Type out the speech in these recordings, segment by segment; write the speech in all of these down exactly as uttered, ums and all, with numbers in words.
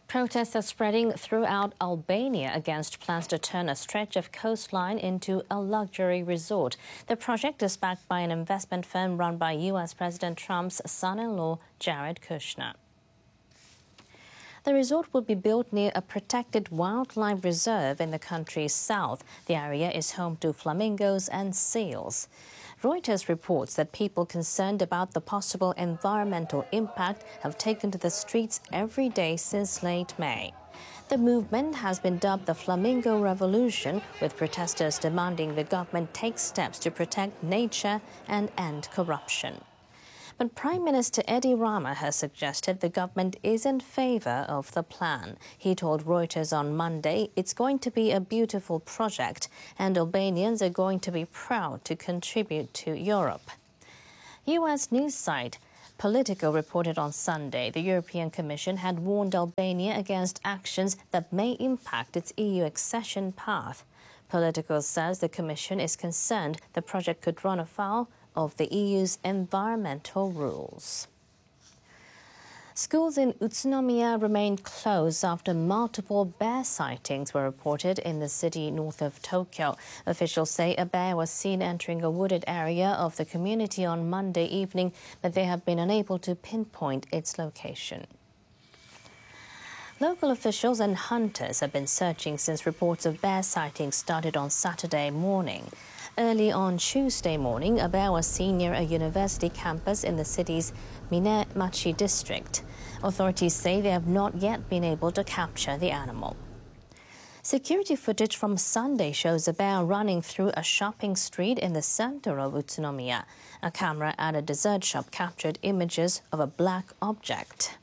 Protests are spreading throughout Albania against plans to turn a stretch of coastline into a luxury resort. The project is backed by an investment firm run by U S President Trump's son-in-law, Jared Kushner. The resort will be built near a protected wildlife reserve in the country's south. The area is home to flamingos and seals. Reuters reports that people concerned about the possible environmental impact have taken to the streets every day since late May. The movement has been dubbed the Flamingo Revolution, with protesters demanding the government take steps to protect nature and end corruption. But Prime Minister Edi Rama has suggested the government is in favor of the plan. He told Reuters on Monday it's going to be a beautiful project and Albanians are going to be proud to contribute to Europe. U S news site Politico reported on Sunday the European Commission had warned Albania against actions that may impact its E U accession path. Politico says the Commission is concerned the project could run afoul of the E U's environmental rules. Schools in Utsunomiya remained closed after multiple bear sightings were reported in the city north of Tokyo. Officials say a bear was seen entering a wooded area of the community on Monday evening, but they have been unable to pinpoint its location. Local officials and hunters have been searching since reports of bear sightings started on Saturday morning. Early on Tuesday morning, a bear was seen near a university campus in the city's Minemachi district. Authorities say they have not yet been able to capture the animal. Security footage from Sunday shows a bear running through a shopping street in the center of Utsunomiya. A camera at a dessert shop captured images of a black object.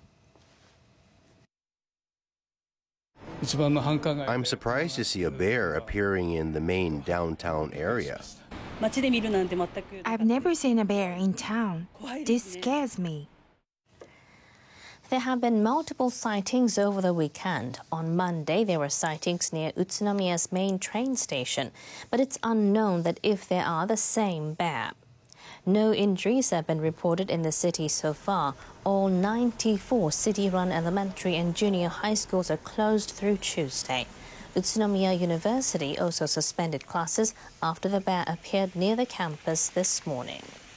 I'm surprised to see a bear appearing in the main downtown area. I've never seen a bear in town. This scares me. There have been multiple sightings over the weekend. On Monday, there were sightings near Utsunomiya's main train station, but it's unknown that if they are the same bear. No injuries have been reported in the city so far. All ninety-four city-run elementary and junior high schools are closed through Tuesday. Utsunomiya University also suspended classes after the bear appeared near the campus this morning.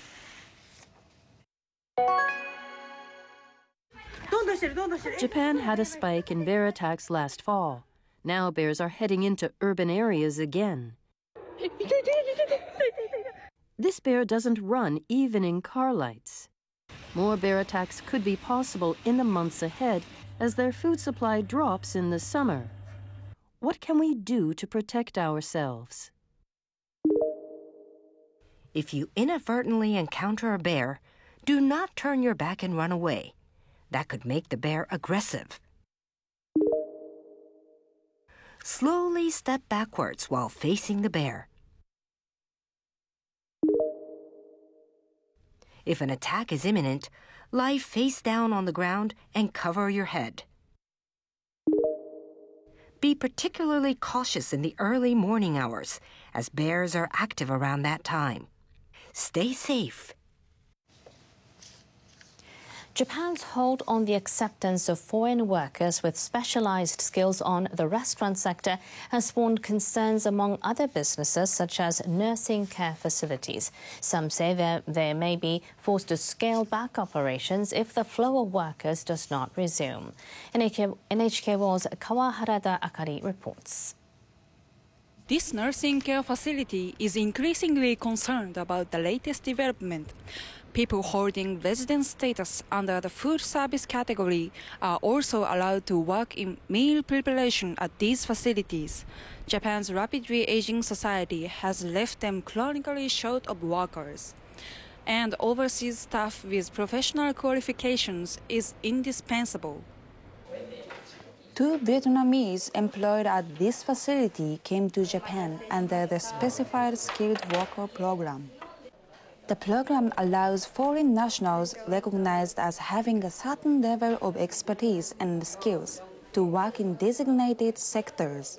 Japan had a spike in bear attacks last fall. Now bears are heading into urban areas again. This bear doesn't run even in car lights. More bear attacks could be possible in the months ahead as their food supply drops in the summer. What can we do to protect ourselves? If you inadvertently encounter a bear, do not turn your back and run away. That could make the bear aggressive. Slowly step backwards while facing the bear. If an attack is imminent, lie face down on the ground and cover your head. Be particularly cautious in the early morning hours, as bears are active around that time. Stay safe. Japan's hold on the acceptance of foreign workers with specialized skills on the restaurant sector has spawned concerns among other businesses such as nursing care facilities. Some say that they may be forced to scale back operations if the flow of workers does not resume. N H K World's Kawaharada Akari reports. This nursing care facility is increasingly concerned about the latest development. People holding resident status under the food service category are also allowed to work in meal preparation at these facilities. Japan's rapidly aging society has left them chronically short of workers, and overseas staff with professional qualifications is indispensable. Two Vietnamese employed at this facility came to Japan under the Specified Skilled Worker Program. The program allows foreign nationals recognized as having a certain level of expertise and skills to work in designated sectors.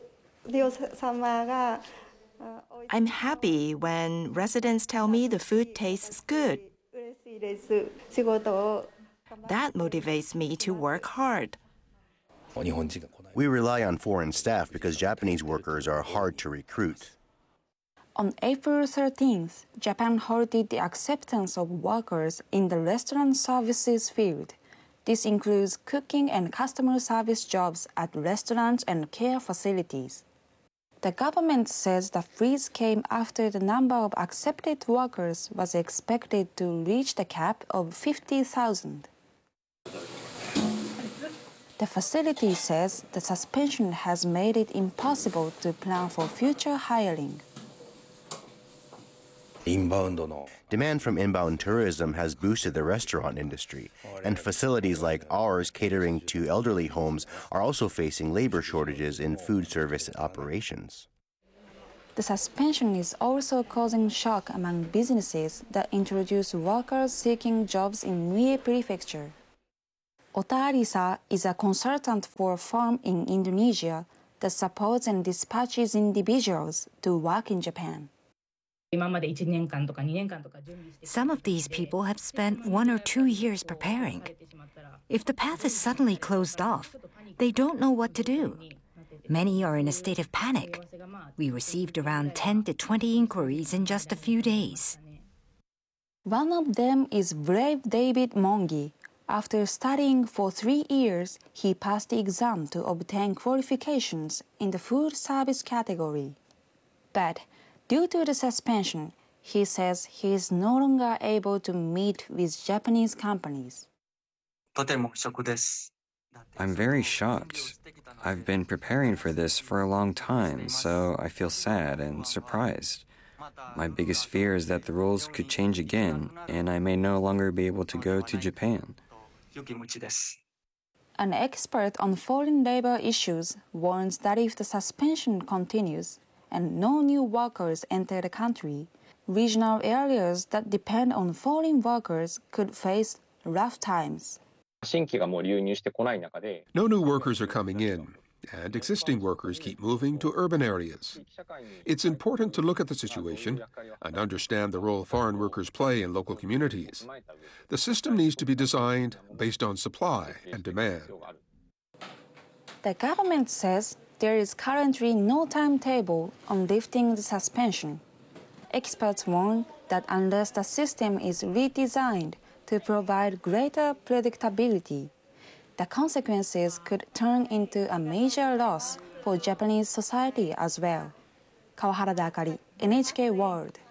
I'm happy when residents tell me the food tastes good. That motivates me to work hard. We rely on foreign staff because Japanese workers are hard to recruit. On April thirteenth, Japan halted the acceptance of workers in the restaurant services field. This includes cooking and customer service jobs at restaurants and care facilities. The government says the freeze came after the number of accepted workers was expected to reach the cap of fifty thousand. The facility says the suspension has made it impossible to plan for future hiring. Demand from inbound tourism has boosted the restaurant industry, and facilities like ours catering to elderly homes are also facing labor shortages in food service operations. The suspension is also causing shock among businesses that introduce workers seeking jobs in Mie Prefecture. Ota Arisa is a consultant for a firm in Indonesia that supports and dispatches individuals to work in Japan. Some of these people have spent one or two years preparing. If the path is suddenly closed off, they don't know what to do. Many are in a state of panic. We received around ten to twenty inquiries in just a few days. One of them is brave David Mongi. After studying for three years, he passed the exam to obtain qualifications in the food service category. But due to the suspension, he says he is no longer able to meet with Japanese companies. I'm very shocked. I've been preparing for this for a long time, so I feel sad and surprised. My biggest fear is that the rules could change again, and I may no longer be able to go to Japan. An expert on foreign labor issues warns that if the suspension continues and no new workers enter the country, regional areas that depend on foreign workers could face rough times. No new workers are coming in, and existing workers keep moving to urban areas. It's important to look at the situation and understand the role foreign workers play in local communities. The system needs to be designed based on supply and demand. The government says there is currently no timetable on lifting the suspension. Experts warn that unless the system is redesigned to provide greater predictability, the consequences could turn into a major loss for Japanese society as well. Kawahara Akari, N H K World.